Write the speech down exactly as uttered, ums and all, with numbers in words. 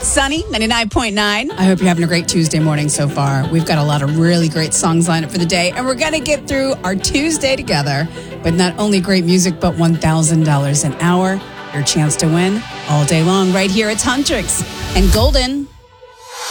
Sunny, ninety-nine point nine. I hope you're having a great Tuesday morning so far. We've got a lot of really great songs lined up for the day, and we're going to get through our Tuesday together with not only great music, but one thousand dollars an hour. Your chance to win all day long right here at Huntrix and Golden.